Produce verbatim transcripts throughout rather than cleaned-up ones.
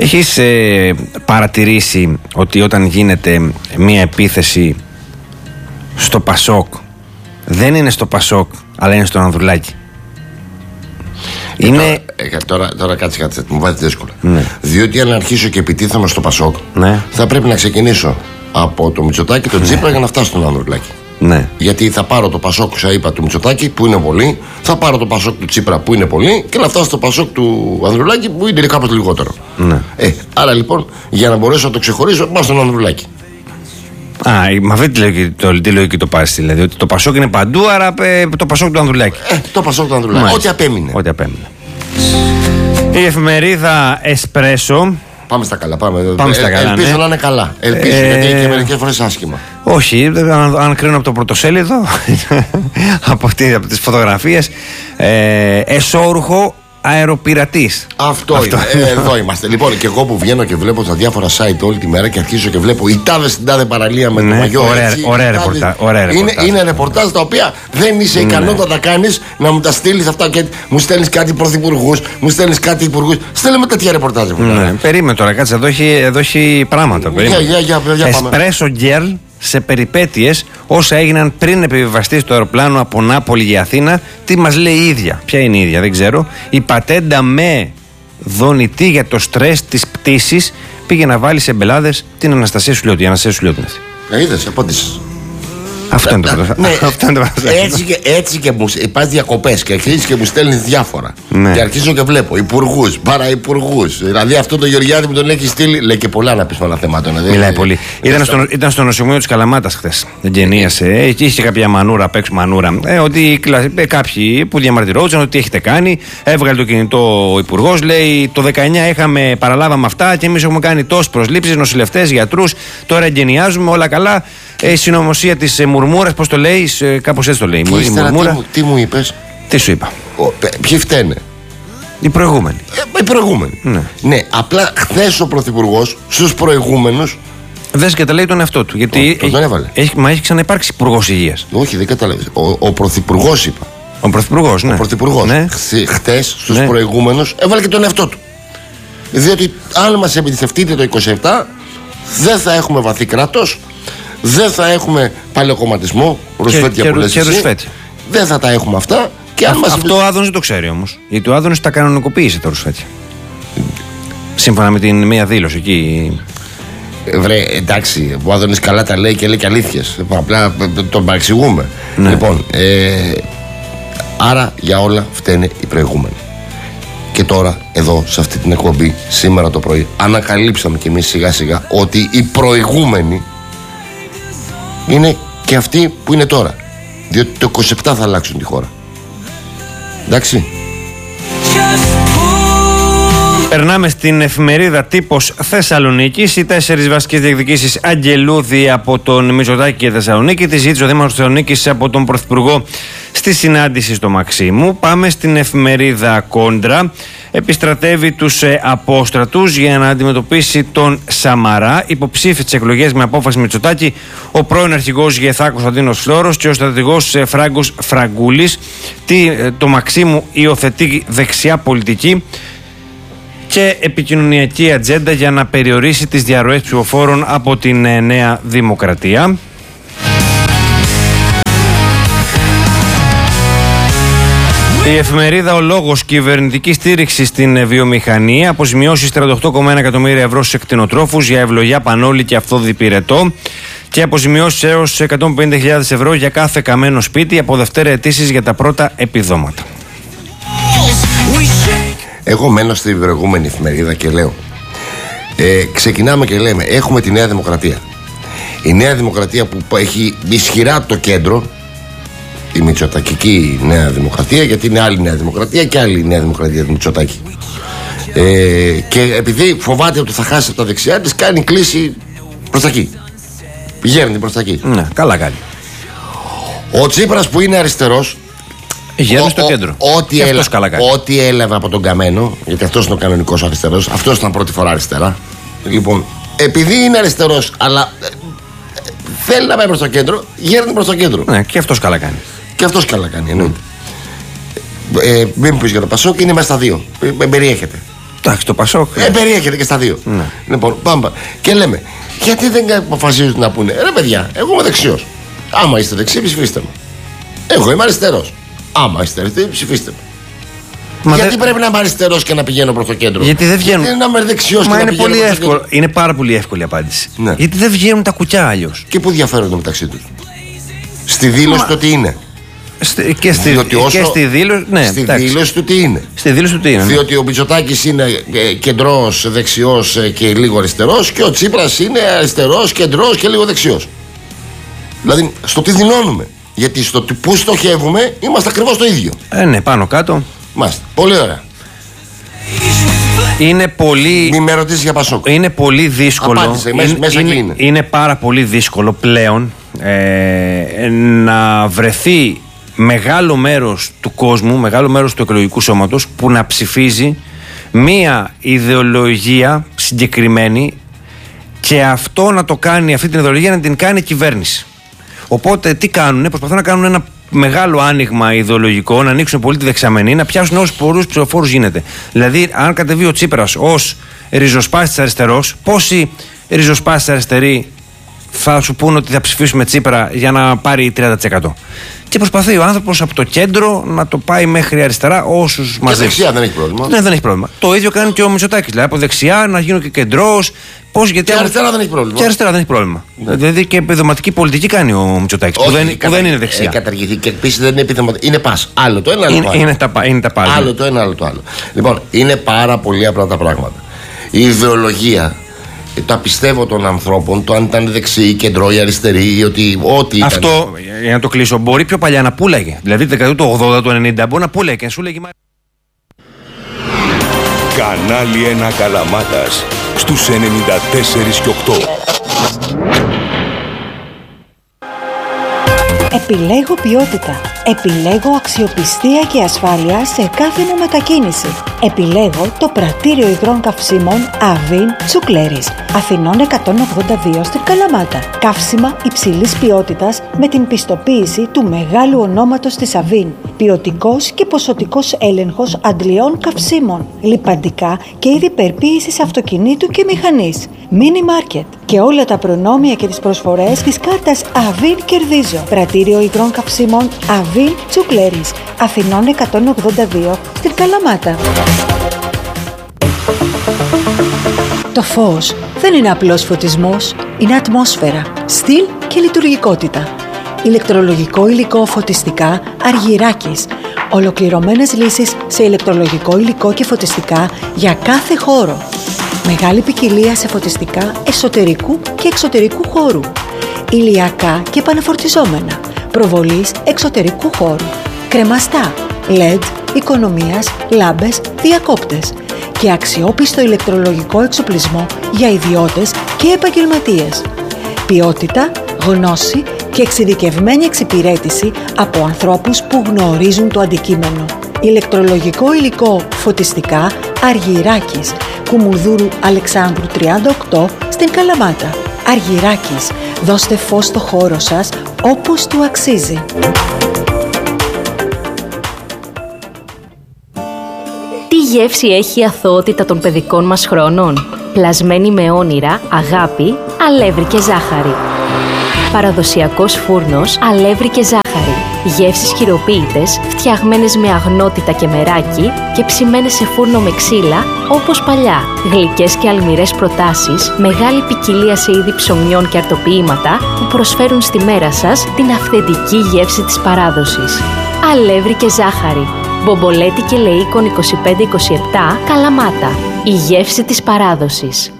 Έχεις ε, παρατηρήσει ότι όταν γίνεται μία επίθεση στο Πασόκ, δεν είναι στο Πασόκ, αλλά είναι στον Ανδρουλάκη? Ε, είναι... Τώρα, ε, τώρα, τώρα κάτσε κάτι, μου βάζετε δύσκολα. Ναι. Διότι αν αρχίσω και επιτίθεμαι στο Πασόκ, ναι. θα πρέπει να ξεκινήσω από το Μητσοτάκη, τον Τσίπρα, ναι. για να φτάσω στον Ανδρουλάκη. Ναι. Γιατί θα πάρω το Πασόκ, σα είπα, του Μητσοτάκη που είναι πολύ, θα πάρω το Πασόκ του Τσίπρα που είναι πολύ και να φτάσω στο Πασόκ του Ανδρουλάκη που είναι κάπως λιγότερο. Ναι. Ε, άρα λοιπόν, για να μπορέσω να το ξεχωρίσω, πάω στον Ανδρουλάκη. Α, με αυτή τη λογική το, τη λογική το πας, δηλαδή. Ότι το Πασόκ είναι παντού, άρα ε, το Πασόκ του Ανδρουλάκη. Ε, το Πασόκ του Ανδρουλάκη. Ό,τι απέμεινε. Ό,τι απέμεινε. Η εφημερίδα Εσπρέσο. Πάμε στα καλά, πάμε. πάμε στα καλά, ελπίζω ναι. να είναι καλά. Ελπίζω, ε, γιατί και μερικές φορές άσχημα. Όχι, αν, αν κρίνω από το πρωτοσέλιδο, από, από τις φωτογραφίες, ε, εσώρουχο αεροπειρατής. Αυτό, Αυτό είναι. Ε, εδώ είμαστε. Λοιπόν, και εγώ που βγαίνω και βλέπω τα διάφορα site όλη τη μέρα και αρχίζω και βλέπω η τάδε στην τάδε παραλία με ναι, το μαγιό. Ωραία, έτσι, ωραία, τάδε, ρεπορτά, ωραία είναι, ρεπορτάζ. Είναι ρεπορτάζ τα οποία δεν είσαι ναι. ικανό να τα κάνεις, να μου τα στείλεις αυτά και μου στέλνεις κάτι πρωθυπουργούς, μου στέλνεις κάτι υπουργούς. Στέλνε με τέτοια ρεπορτάζ. Ναι, περίμενε τώρα, κάτσε, εδώ έχει, εδώ έχει πράγματα. Για, για, για, για, Εσπρέσο γκέρλ σε περιπέτειες όσα έγιναν πριν επιβιβαστεί στο αεροπλάνο από Νάπολη για Αθήνα. Τι μας λέει η ίδια? Ποια είναι η ίδια? Δεν ξέρω. Η πατέντα με δονητή για το στρες της πτήσης πήγε να βάλει σε μπελάδες την Αναστασία Σουλιώτη. Η Αναστασία Σουλιώτη είναι αυτή. Είδες, απάντησες. Αυτό είναι το πρώτο. Ναι, έτσι και, έτσι και μου πας διακοπές και αρχίζεις και μου στέλνεις διάφορα. Ναι. Και αρχίζω και βλέπω υπουργούς, παραυπουργούς. Δηλαδή αυτό το Γεωργιάδη μου τον έχει στείλει. Λέει και πολλά να πει με ένα θέμα. Μιλάει πολύ. Ήταν στο, ήταν στο νοσοκομείο της Καλαμάτας χθες. Εγγενίασε. Ε, και είχε κάποια μανούρα απ' έξω μανούρα. Ε, ότι ε, κάποιοι που διαμαρτυρόντουσαν ότι τι έχετε κάνει. Έβγαλε το κινητό ο υπουργός. Λέει το δεκαεννιά είχαμε, παραλάβαμε αυτά και εμείς έχουμε κάνει τόσες προσλήψεις, νοσηλευτές, γιατρούς. Τώρα εγγενιάζουμε όλα καλά. Η συνωμοσία της μουρμούρας, πώς το λέει, κάπως έτσι το λέει. Και ύστερα, τι, μου, τι μου είπες? Τι σου είπα? Ο, ποιοι φταίνε? Οι προηγούμενοι. Ε, οι προηγούμενοι. Ναι. ναι, απλά χθες ο πρωθυπουργός στους προηγούμενους. Δες και τα λέει τον εαυτό του. Γιατί ο, τον έβαλε. Έχει, μα έχει ξαναυπάρξει υπουργός υγείας. Όχι, δεν καταλαβαίνεις. Ο, ο πρωθυπουργός είπα. Ο πρωθυπουργός, ναι. Ο πρωθυπουργός. Ναι. Χθες στους ναι. προηγούμενους έβαλε και τον εαυτό του. Διότι αν μας εμπιστευτείτε το είκοσι επτά, δεν θα έχουμε βαθύ κράτος. Δεν θα έχουμε παλαιοκομματισμό, ρουσφέτια που λες εσύ. Δεν θα τα έχουμε αυτά. Και Α, μας... Αυτό ο Άδωνης το ξέρει όμως. Γιατί ο Άδωνης τα κανονικοποίησε τα ρουσφέτια. Σύμφωνα με την μία δήλωση εκεί. Βρε, εντάξει, ο Άδωνης καλά τα λέει και λέει και αλήθειες. Απλά τον παρεξηγούμε. Ναι. Λοιπόν, ε, άρα για όλα φταίνε οι προηγούμενοι. Και τώρα, εδώ, σε αυτή την εκπομπή, σήμερα το πρωί, ανακαλύψαμε κι εμείς σιγά σιγά ότι οι προηγούμενοι είναι και αυτοί που είναι τώρα. Διότι το είκοσι επτά θα αλλάξουν τη χώρα. Εντάξει. Περνάμε στην εφημερίδα Τύπος Θεσσαλονίκης. Οι τέσσερις βασικές διεκδικήσεις Αγγελούδη από τον Μητσοτάκη και Θεσσαλονίκη. Τη ζήτησε ο Δήμαρχος Θεσσαλονίκης από τον Πρωθυπουργό στη συνάντηση στο Μαξίμου. Πάμε στην εφημερίδα Κόντρα. Επιστρατεύει τους ε, απόστρατους για να αντιμετωπίσει τον Σαμαρά. Υποψήφι τις εκλογές με απόφαση Μητσοτάκη ο πρώην αρχηγός Γεθά Κωνσταντίνος Φλόρος και ο στρατηγός ε, Φράγκος Φραγκούλης. Τι, ε, το Μαξίμου υιοθετεί δεξιά πολιτική και επικοινωνιακή ατζέντα για να περιορίσει τις διαρροές ψηφοφόρων από την ε, Νέα Δημοκρατία. Η εφημερίδα Ο Λόγος, κυβερνητική στήριξη στην βιομηχανία, αποζημιώσεις τριάντα οκτώ κόμμα ένα εκατομμύρια ευρώ στους εκτινοτρόφους για ευλογιά Πανόλη και Αυτοδη-Πυρετό και αποζημιώσεις έως εκατόν πενήντα χιλιάδες ευρώ για κάθε καμένο σπίτι από Δευτέρα αιτήσεις για τα πρώτα επιδόματα. Εγώ μένω στην προηγούμενη εφημερίδα και λέω ε, ξεκινάμε και λέμε έχουμε τη Νέα Δημοκρατία. Η Νέα Δημοκρατία που έχει ισχυρά το κέντρο, η Μητσοτακική Νέα Δημοκρατία, γιατί είναι άλλη Νέα Δημοκρατία και άλλη Νέα Δημοκρατία του Μητσοτάκη. Ε, και επειδή φοβάται ότι θα χάσει από τα δεξιά της, κάνει κλίση προς τα εκεί. Πηγαίνει προς τα εκεί. Ναι, καλά κάνει. Ο Τσίπρας που είναι αριστερός, γέρνει στο κέντρο. Ό,τι, έλα, ό,τι έλαβε από τον Καμένο, γιατί αυτός είναι ο κανονικός αριστερός, αυτός ήταν πρώτη φορά αριστερά. Λοιπόν, επειδή είναι αριστερός, αλλά ε, θέλει να πάει προς το κέντρο, γέρνει προς το κέντρο. Ναι, και αυτός καλά κάνει. Και αυτός καλά κάνει, εννοείται. Ε, μην μου πεις για το Πασόκ, είναι μέσα στα δύο. Ε, περιέχεται. Εντάξει, το Πασόκ. Ε, περιέχεται και στα δύο. Ναι. Λοιπόν, πάμε. Και λέμε, γιατί δεν αποφασίζουν να πούνε, ρε παιδιά, εγώ είμαι δεξιός. Άμα είστε δεξιοί, ψηφίστε με. Εγώ είμαι αριστερός. Άμα είστε αριστεροί, ψηφίστε με. Μα γιατί δε... πρέπει να είμαι αριστερός και να πηγαίνω προς το κέντρο? Γιατί δεν βγαίνουν. Γιατί να είμαι δεξιός και είναι να πηγαίνω πολύ προς το εύκολο. κέντρο? Είναι πάρα πολύ εύκολη η απάντηση. Ναι. Γιατί δεν βγαίνουν τα κουκιά αλλιώς. Και πού διαφέρονται μεταξύ τους? Στη δήλωση Μα... του τι είναι. Στη, και, στη, όσο, και στη δήλωση, ναι, στη δήλωση του τι είναι. Στη δήλωση του τι είναι. Διότι ο Μητσοτάκης είναι ε, κεντρός, δεξιός ε, και λίγο αριστερός, και ο Τσίπρας είναι αριστερός, κεντρός και λίγο δεξιός. Δηλαδή στο τι δηλώνουμε. Γιατί στο πού στοχεύουμε είμαστε ακριβώς το ίδιο. Ε, ναι, πάνω κάτω. Μάλιστα. Πολύ ωραία. Είναι πολύ. Μη με ρωτήσεις για Πασόκ. Είναι πολύ δύσκολο. Απάντησε, είναι, μέσα, μέσα είναι, είναι. είναι πάρα πολύ δύσκολο πλέον ε, να βρεθεί μεγάλο μέρος του κόσμου, μεγάλο μέρος του εκλογικού σώματος που να ψηφίζει μία ιδεολογία συγκεκριμένη, και αυτό να το κάνει, αυτή την ιδεολογία να την κάνει κυβέρνηση. Οπότε τι κάνουνε? Προσπαθούν να κάνουν ένα μεγάλο άνοιγμα ιδεολογικό, να ανοίξουν πολύ τη δεξαμενή, να πιάσουν όσους πολλούς ψηφοφόρους γίνεται. Δηλαδή, αν κατεβεί ο Τσίπρας ως ριζοσπάστης αριστερός, πόσοι ριζοσπάστης αριστεροί θα σου πούν ότι θα ψηφίσουμε Τσίπρα για να πάρει τριάντα τοις εκατό? Και προσπαθεί ο άνθρωπος από το κέντρο να το πάει μέχρι αριστερά όσους μαζί. Και δεξιά δεν έχει πρόβλημα. Ναι, δεν έχει πρόβλημα. Το ίδιο κάνει και ο Μητσοτάκης. Δηλαδή, από δεξιά να γίνω και κεντρός. Πώς, γιατί και αριστερά δεν έχει πρόβλημα. Και αριστερά δεν έχει πρόβλημα. Ναι. Δηλαδή και επιδοματική πολιτική κάνει ο Μητσοτάκης. Που, δεν, κατα... που δεν είναι δεξιά. Έχει καταργηθεί και επίσης δεν είναι επιδοματική. Είναι πας. Άλλο το ένα, άλλο είναι, το άλλο. Είναι τα, είναι τα πάλι. Άλλο το ένα, άλλο το άλλο. Λοιπόν, είναι πάρα πολύ απλά τα πράγματα. Η ιδεολογία, το πιστεύω των ανθρώπων, το αν ήταν δεξιοί, κεντρό ή αριστεροί, ή ότι ό,τι ήταν. Αυτό, για να το κλείσω, μπορεί πιο παλιά να πούλαγε. Δηλαδή, τη δεκαετία του ογδόντα, του ενενήντα, μπορεί να πούλαγε και να σου λέγει. Κανάλι ένα Καλαμάτας στους ενενήντα τέσσερα και οκτώ. Επιλέγω ποιότητα. Επιλέγω αξιοπιστία και ασφάλεια σε κάθε μου μετακίνηση. Επιλέγω το πρατήριο υγρών καυσίμων Avin Τσουκλέρης, Αθηνών εκατόν ογδόντα δύο στην Καλαμάτα. Καύσιμα υψηλής ποιότητας με την πιστοποίηση του μεγάλου ονόματος της Avin. Ποιοτικός και ποσοτικός έλεγχος αντλειών καυσίμων. Λιπαντικά και είδη περποίησης αυτοκινήτου και μηχανής. Mini Market. Και όλα τα προνόμια και τις προσφορές της κάρτας Avin Κερδίζω. Πρατήριο υγρών καυσίμων Avin Τσουκλέρης, Αθηνών εκατόν ογδόντα δύο στην Καλαμάτα. Το φως δεν είναι απλός φωτισμός, είναι ατμόσφαιρα, στυλ και λειτουργικότητα. Ηλεκτρολογικό υλικό φωτιστικά Αργυράκης. Ολοκληρωμένες λύσεις σε ηλεκτρολογικό υλικό και φωτιστικά για κάθε χώρο. Μεγάλη ποικιλία σε φωτιστικά εσωτερικού και εξωτερικού χώρου. Ηλιακά και επαναφορτιζόμενα. Προβολής εξωτερικού χώρου. Κρεμαστά, ελ ι ντι, οικονομίας, λάμπες, διακόπτες. Και αξιόπιστο ηλεκτρολογικό εξοπλισμό για ιδιώτες και επαγγελματίες. Ποιότητα, γνώση και εξειδικευμένη εξυπηρέτηση από ανθρώπους που γνωρίζουν το αντικείμενο. Ηλεκτρολογικό υλικό φωτιστικά Αργυράκης, Κουμουνδούρου Αλεξάνδρου τριάντα οκτώ στην Καλαμάτα. Αργυράκης, δώστε φως στο χώρο σας όπως του αξίζει. Τι γεύση έχει η αθωότητα των παιδικών μας χρόνων? Πλασμένη με όνειρα, αγάπη, αλεύρι και ζάχαρη. Παραδοσιακός φούρνος, αλεύρι και ζάχαρη. Γεύσεις χειροποίητες, φτιαγμένες με αγνότητα και μεράκι και ψημένες σε φούρνο με ξύλα, όπως παλιά. Γλυκές και αλμυρές προτάσεις, μεγάλη ποικιλία σε είδη ψωμιών και αρτοποιήματα που προσφέρουν στη μέρα σας την αυθεντική γεύση της παράδοσης. Αλεύρι και ζάχαρη. Μπομπολέτη και Λεΐκον είκοσι πέντε είκοσι επτά, Καλαμάτα. Η γεύση της παράδοσης.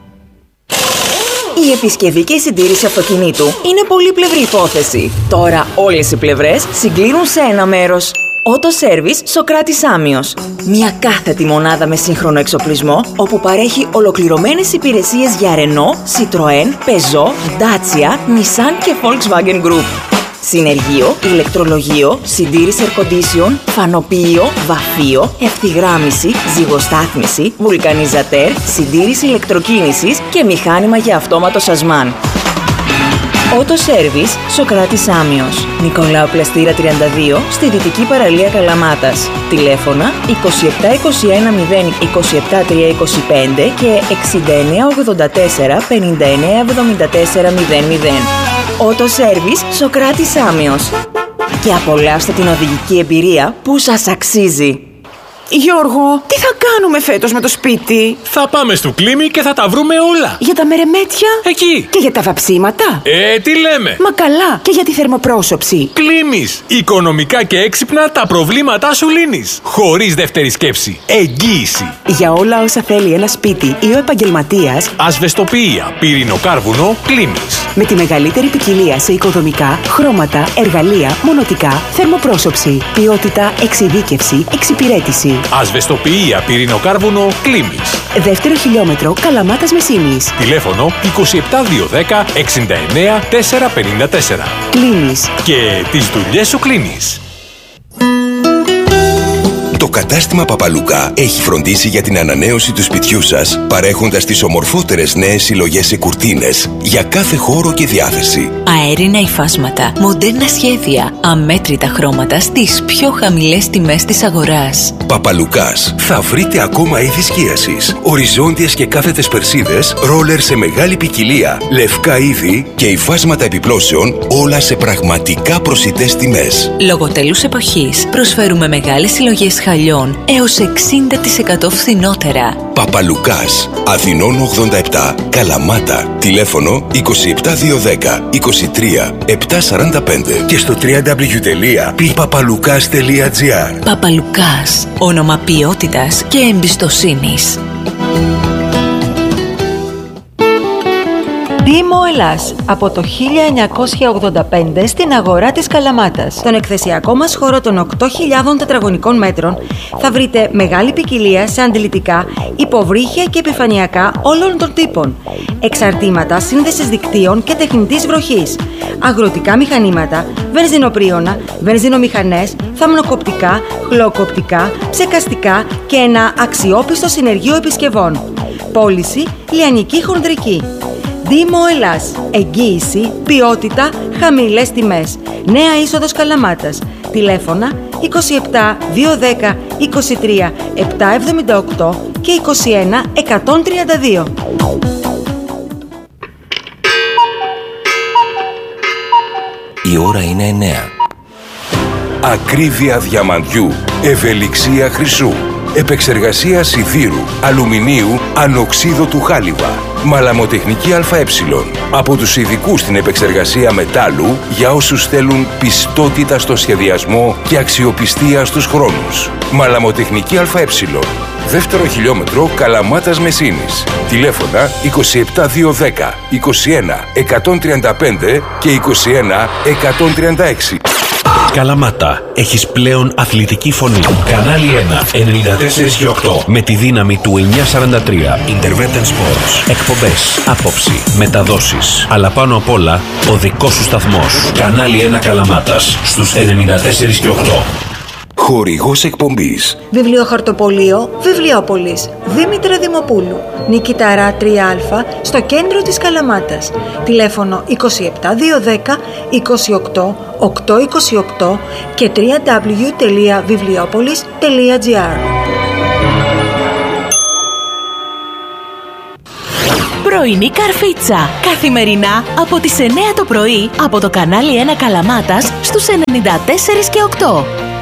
Η επισκευή και η συντήρηση αυτοκινήτου είναι πολύπλευρη υπόθεση. Τώρα όλες οι πλευρές συγκλίνουν σε ένα μέρος. Auto Service Σοκράτης Άμιος. Μια κάθετη μονάδα με σύγχρονο εξοπλισμό, όπου παρέχει ολοκληρωμένες υπηρεσίες για Renault, Citroën, Peugeot, Dacia, Nissan και Volkswagen Group. Συνεργείο, ηλεκτρολογείο, συντήρηση air condition, φανοποιείο, βαφείο, ευθυγράμμιση, ζυγοστάθμιση, βουλκανιζατέρ, συντήρηση ηλεκτροκίνησης και μηχάνημα για αυτόματο σασμάν. Ότο Σέρβις, Σοκράτης Άμιος. Νικολάου Πλαστήρα τριάντα δύο, στη Δυτική Παραλία Καλαμάτας. Τηλέφωνα είκοσι επτά είκοσι ένα μηδέν είκοσι επτά τριακόσια είκοσι πέντε και εξήντα εννέα ογδόντα τέσσερα πενήντα εννέα εβδομήντα τέσσερα μηδέν μηδέν. Ότο Σέρβις, Σοκράτης Άμιος. Και απολαύστε την οδηγική εμπειρία που σας αξίζει. Γιώργο, τι θα κάνουμε φέτος με το σπίτι? Θα πάμε στο Κλίμι και θα τα βρούμε όλα. Για τα μερεμέτια? Εκεί. Και για τα βαψίματα? Ε, τι λέμε. Μα καλά, και για τη θερμοπρόσωψη. Κλίμις. Οικονομικά και έξυπνα τα προβλήματά σου λύνεις. Χωρίς δεύτερη σκέψη. Εγγύηση. Για όλα όσα θέλει ένα σπίτι ή ο επαγγελματίας. Ασβεστοποιία, πυρηνοκάρβουνο, Κλίμις. Με τη μεγαλύτερη ποικιλία σε οικοδομικά, χρώματα, εργαλεία, μονοτικά, θερμοπρόσωψη, ποιότητα, εξειδίκευση, εξυπηρέτηση. Ασβεστοποιία, πυρηνοκάρβουνο, Κλίμις. Δεύτερο χιλιόμετρο, Καλαμάτας Μεσίνης. Τηλέφωνο είκοσι επτά διακόσια δέκα εξήντα εννέα τετρακόσια πενήντα τέσσερα. Κλείνεις. Και τις δουλειές σου κλείνεις. Το κατάστημα Παπαλουκά έχει φροντίσει για την ανανέωση του σπιτιού σας, παρέχοντας τις ομορφότερες νέες συλλογές σε κουρτίνες για κάθε χώρο και διάθεση. Αέρινα υφάσματα, μοντέρνα σχέδια, αμέτρητα χρώματα στις πιο χαμηλές τιμές της αγοράς. Παπαλουκάς. Θα βρείτε ακόμα είδη σκίασης, οριζόντιες και κάθετες περσίδες, ρόλερ σε μεγάλη ποικιλία, λευκά είδη και υφάσματα επιπλώσεων, όλα σε πραγματικά προσιτές τιμές. Λόγω τέλους εποχής προσφέρουμε μεγάλες συλλογές χαλιών έως εξήντα τοις εκατό φθηνότερα. Παπαλουκάς. Αθηνών ογδόντα επτά, Καλαμάτα. Τηλέφωνο είκοσι επτά διακόσια δέκα είκοσι τρία επτακόσια σαράντα πέντε και στο double-u double-u double-u τελεία πι παπαλουκάς τελεία τζι άρ. Παπαλουκάς. Όνομα ποιότητας και εμπιστοσύνης. Δήμο Ελλάς, από το χίλια εννιακόσια ογδόντα πέντε στην αγορά της Καλαμάτας. Στον εκθεσιακό μας χώρο των οκτώ χιλιάδων τετραγωνικών μέτρων θα βρείτε μεγάλη ποικιλία σε αντιλητικά, υποβρύχια και επιφανειακά όλων των τύπων, εξαρτήματα σύνδεσης δικτύων και τεχνητής βροχής, αγροτικά μηχανήματα, βενζινοπρίωνα, βενζινομηχανές, θαμνοκοπτικά, χλωκοπτικά, ψεκαστικά και ένα αξιόπιστο συνεργείο επισκευών. Πώληση λιανική χονδρική. Δήμο Ελλάς. Εγγύηση, ποιότητα, χαμηλές τιμές. Νέα είσοδος Καλαμάτας. Τηλέφωνα είκοσι επτά διακόσια δέκα είκοσι τρία επτακόσια εβδομήντα οκτώ και είκοσι ένα εκατόν τριάντα δύο. Η ώρα είναι εννέα. Ακρίβεια διαμαντιού, ευελιξία χρυσού, επεξεργασία σιδήρου, αλουμινίου, ανοξίδωτου χάλιβα, μαλαμοτεχνική ΑΕ. Από τους ειδικούς στην επεξεργασία μετάλλου για όσους θέλουν πιστότητα στο σχεδιασμό και αξιοπιστία στους χρόνους. Μαλαμοτεχνική ΑΕ. Δεύτερο χιλιόμετρο, Καλαμάτας Μεσίνης. Τηλέφωνα είκοσι επτά διακόσια δέκα είκοσι ένα εκατόν τριάντα πέντε και είκοσι ένα εκατόν τριάντα έξι. Καλαμάτα, έχεις πλέον αθλητική φωνή. Κανάλι ένα, ενενήντα τέσσερα και οκτώ. Με τη δύναμη του εννιακόσια σαράντα τρία. Intervention Sports. Εκπομπές, άποψη, μεταδόσεις. Αλλά πάνω απ' όλα, ο δικός σου σταθμός. Κανάλι ένα Καλαμάτας, στους ενενήντα τέσσερα και οκτώ. Χορηγός εκπομπής. Βιβλιοχαρτοπωλείο Βιβλιόπολης. Δήμητρα Δημοπούλου. Νικηταρά τρία Α στο κέντρο της Καλαμάτας. Τηλέφωνο είκοσι επτά διακόσια δέκα είκοσι οκτώ οκτακόσια είκοσι οκτώ και double-u double-u double-u τελεία βιβλιόπολης τελεία τζι άρ. Πρωινή Καρφίτσα. Καθημερινά από τις εννέα το πρωί από το κανάλι ένα Καλαμάτας στους ενενήντα τέσσερα και οκτώ.